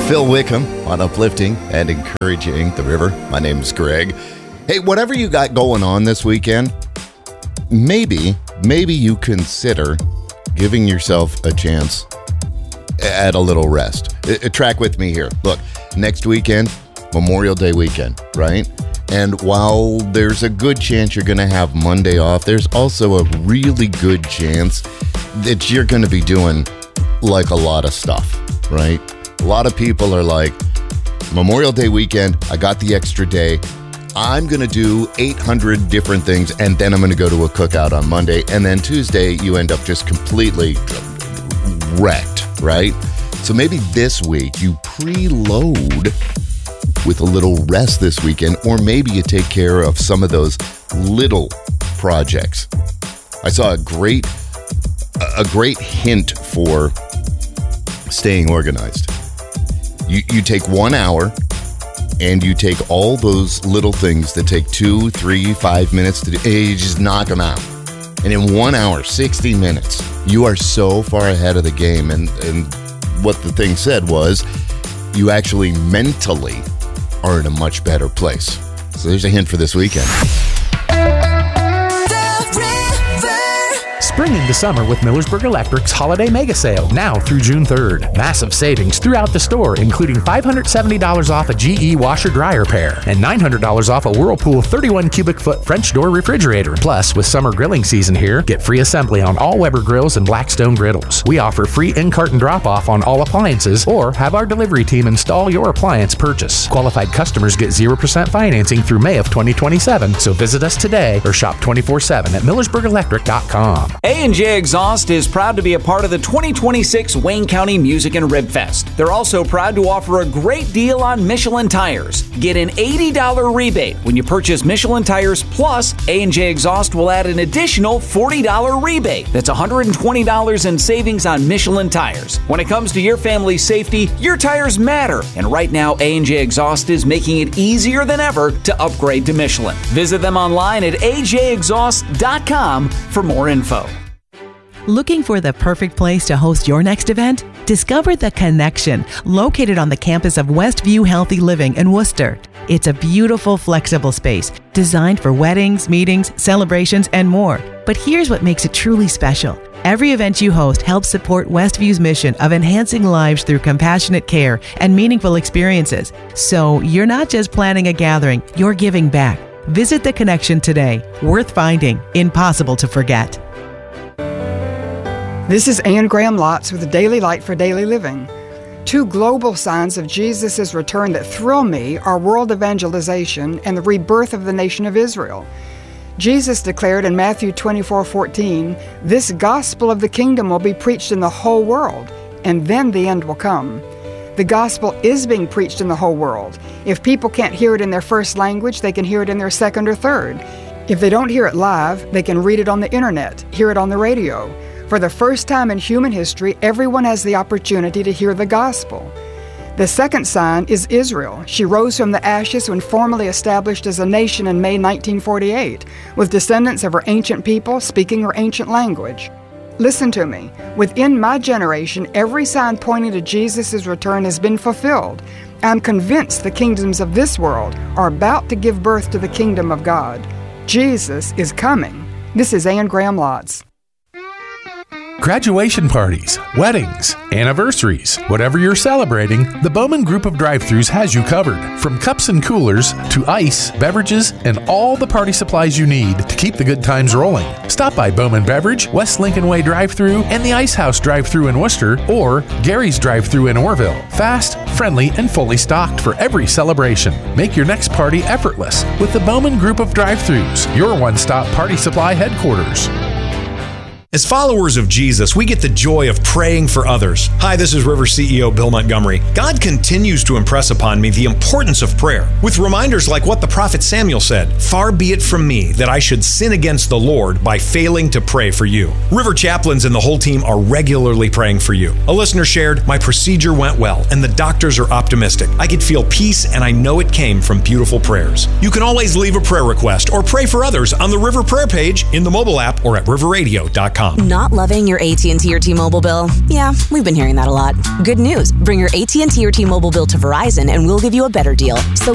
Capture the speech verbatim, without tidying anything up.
Phil Wickham on uplifting and encouraging the river. My name's Greg. Hey, whatever you got going on this weekend, maybe, maybe you consider giving yourself a chance at a little rest. Uh, track with me here. Look, next weekend, Memorial Day weekend, right? And while there's a good chance you're going to have Monday off, there's also a really good chance that you're going to be doing like a lot of stuff, right? A lot of people are like, Memorial Day weekend, I got the extra day. I'm going to do eight hundred different things, and then I'm going to go to a cookout on Monday. And then Tuesday, you end up just completely wrecked, right? So maybe this week you preload with a little rest this weekend, or maybe you take care of some of those little projects. I saw a great, a great hint for staying organized. You, you take one hour and you take all those little things that take two, three, five minutes to do, and you just knock them out. And in one hour, sixty minutes, you are so far ahead of the game. And, and what the thing said was, you actually mentally are in a much better place. So there's a hint for this weekend. Spring into summer with Millersburg Electric's Holiday Mega Sale, now through June third. Massive savings throughout the store, including five hundred seventy dollars off a G E washer-dryer pair and nine hundred dollars off a Whirlpool thirty-one cubic foot French door refrigerator. Plus, with summer grilling season here, get free assembly on all Weber grills and Blackstone griddles. We offer free in-carton drop-off on all appliances, or have our delivery team install your appliance purchase. Qualified customers get zero percent financing through May of twenty twenty-seven, so visit us today or shop twenty-four seven at millersburg electric dot com. A and J Exhaust is proud to be a part of the twenty twenty-six Wayne County Music and Rib Fest. They're also proud to offer a great deal on Michelin tires. Get an eighty dollars rebate when you purchase Michelin tires, plus A and J Exhaust will add an additional forty dollars rebate. That's one hundred twenty dollars in savings on Michelin tires. When it comes to your family's safety, your tires matter. And right now, A and J Exhaust is making it easier than ever to upgrade to Michelin. Visit them online at a j exhaust dot com for more info. Looking for the perfect place to host your next event? Discover The Connection, located on the campus of Westview Healthy Living in Worcester. It's a beautiful, flexible space designed for weddings, meetings, celebrations, and more. But here's what makes it truly special. Every event you host helps support Westview's mission of enhancing lives through compassionate care and meaningful experiences. So you're not just planning a gathering, you're giving back. Visit The Connection today. Worth finding, impossible to forget. This is Anne Graham Lotz with the Daily Light for Daily Living. Two global signs of Jesus' return that thrill me are world evangelization and the rebirth of the nation of Israel. Jesus declared in Matthew twenty-four fourteen, "This gospel of the kingdom will be preached in the whole world, and then the end will come." The gospel is being preached in the whole world. If people can't hear it in their first language, they can hear it in their second or third. If they don't hear it live, they can read it on the internet, hear it on the radio. For the first time in human history, everyone has the opportunity to hear the gospel. The second sign is Israel. She rose from the ashes when formally established as a nation in May nineteen forty-eight, with descendants of her ancient people speaking her ancient language. Listen to me. Within my generation, every sign pointing to Jesus' return has been fulfilled. I'm convinced the kingdoms of this world are about to give birth to the kingdom of God. Jesus is coming. This is Anne Graham Lotz. Graduation parties, weddings, anniversaries, whatever you're celebrating, the Bowman Group of Drive-Thrus has you covered. From cups and coolers to ice, beverages, and all the party supplies you need to keep the good times rolling. Stop by Bowman Beverage, West Lincoln Way Drive-Thru, and the Ice House Drive-Thru in Worcester, or Gary's Drive-Thru in Orville. Fast, friendly, and fully stocked for every celebration. Make your next party effortless with the Bowman Group of Drive-Thrus, your one-stop party supply headquarters. As followers of Jesus, we get the joy of praying for others. Hi, this is River C E O Bill Montgomery. God continues to impress upon me the importance of prayer, with reminders like what the prophet Samuel said, "Far be it from me that I should sin against the Lord by failing to pray for you." River chaplains and the whole team are regularly praying for you. A listener shared, "My procedure went well, and the doctors are optimistic. I could feel peace, and I know it came from beautiful prayers." You can always leave a prayer request or pray for others on the River Prayer page, in the mobile app, or at river radio dot com. com. Not loving your A T and T or T-Mobile bill? Yeah, we've been hearing that a lot. Good news. Bring your A T and T or T-Mobile bill to Verizon and we'll give you a better deal. So